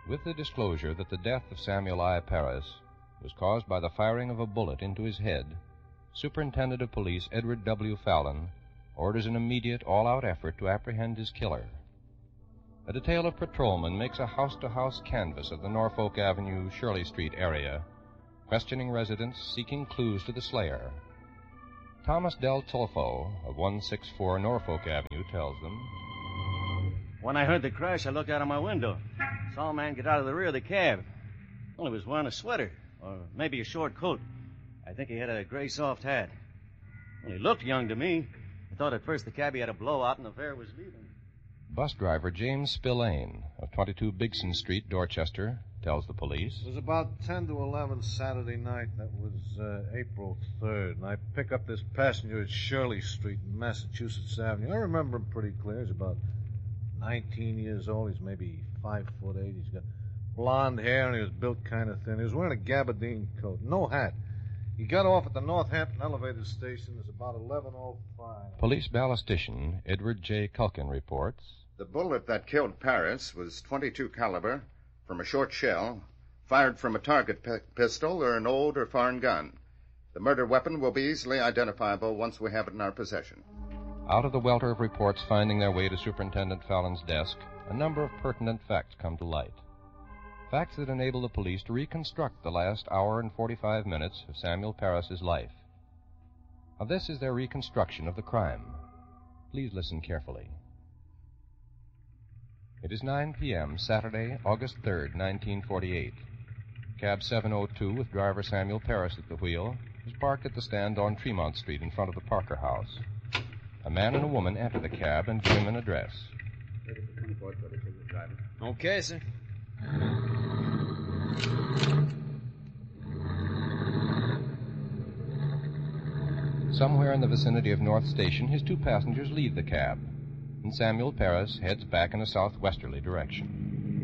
With the disclosure that the death of Samuel I. Parris was caused by the firing of a bullet into his head, Superintendent of Police Edward W. Fallon orders an immediate, all-out effort to apprehend his killer. A detail of patrolmen makes a house-to-house canvass of the Norfolk Avenue, Shirley Street area, questioning residents seeking clues to the slayer. Thomas Del Tolfo of 164 Norfolk Avenue tells them, "When I heard the crash, I looked out of my window. Saw a man get out of the rear of the cab. Well, he was wearing a sweater, or maybe a short coat. I think he had a gray soft hat. Well, he looked young to me. I thought at first the cabbie had a blowout and the fare was leaving." Bus driver James Spillane of 22 Bigson Street, Dorchester, tells the police. It was about 10 to 11 Saturday night. That was April 3rd. And I pick up this passenger at Shirley Street in Massachusetts Avenue. I remember him pretty clear. He's about 19 years old. He's maybe 5'8". He's got blonde hair and he was built kind of thin. He was wearing a gabardine coat, no hat. He got off at the Northampton elevator station. It was about 11:05. Police ballistician Edward J. Culkin reports. The bullet that killed Parris was .22 caliber from a short shell, fired from a target pistol or an old or foreign gun. The murder weapon will be easily identifiable once we have it in our possession. Out of the welter of reports finding their way to Superintendent Fallon's desk, a number of pertinent facts come to light. Facts that enable the police to reconstruct the last hour and 45 minutes of Samuel Parris's life. Now, this is their reconstruction of the crime. Please listen carefully. It is 9 p.m., Saturday, August 3rd, 1948. Cab 702 with driver Samuel Parris at the wheel is parked at the stand on Tremont Street in front of the Parker House. A man and a woman enter the cab and give him an address. Okay, sir. Somewhere in the vicinity of North Station, his two passengers leave the cab, and Samuel Parris heads back in a southwesterly direction.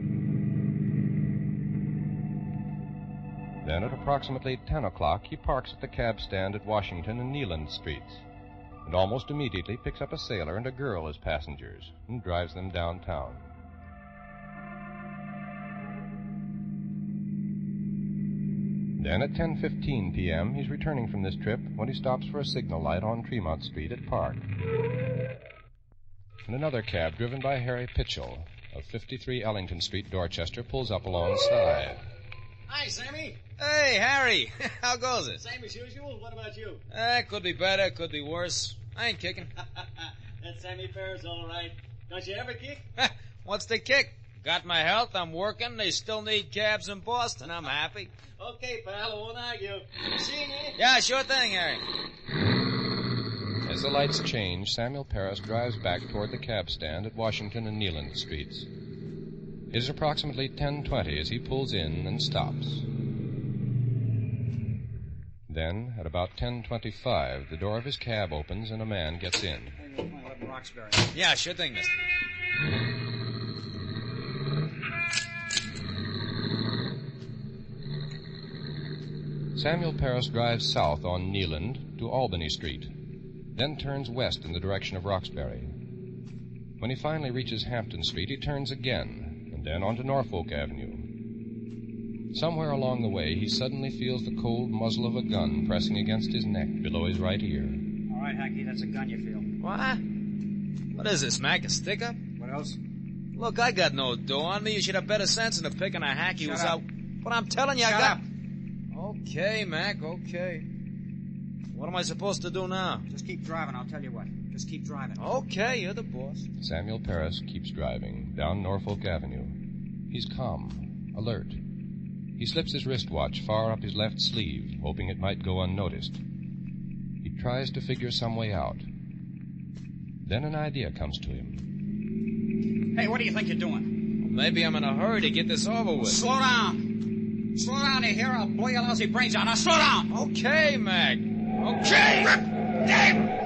Then at approximately 10 o'clock, he parks at the cab stand at Washington and Neeland Streets, and almost immediately picks up a sailor and a girl as passengers and drives them downtown. Then at 10:15 p.m., he's returning from this trip when he stops for a signal light on Tremont Street at Park. And another cab driven by Harry Pitchell of 53 Ellington Street, Dorchester, pulls up alongside. Hi, Sammy. Hey, Harry. How goes it? Same as usual. What about you? Could be better, could be worse. I ain't kicking. That Sammy Fair's all right. Don't you ever kick? What's the kick? Got my health, I'm working, they still need cabs in Boston, I'm happy. Okay, pal, I won't argue. See you? Yeah, sure thing, Harry. As the lights change, Samuel Parris drives back toward the cab stand at Washington and Neeland Streets. It is approximately 10:20 as he pulls in and stops. Then, at about 10:25, the door of his cab opens and a man gets in. Yeah, sure thing, mister. Samuel Parris drives south on Neeland to Albany Street, then turns west in the direction of Roxbury. When he finally reaches Hampton Street, he turns again, and then onto Norfolk Avenue. Somewhere along the way, he suddenly feels the cold muzzle of a gun pressing against his neck below his right ear. All right, Hacky, that's a gun you feel. What? What is this, Mac, a stick-up? What else? Look, I got no dough on me. You should have better sense than to picking a hack who's out. But I'm telling you, Shut I got... up. Okay, Mac, okay. What am I supposed to do now? Just keep driving, I'll tell you what. Just keep driving. Okay, you're the boss. Samuel Parris keeps driving down Norfolk Avenue. He's calm, alert. He slips his wristwatch far up his left sleeve, hoping it might go unnoticed. He tries to figure some way out. Then an idea comes to him. Hey, what do you think you're doing? Maybe I'm in a hurry to get this over with. Slow down. Slow down, you hear? I'll blow your lousy brains out. Now slow down. Okay, Mac. Okay. Damn!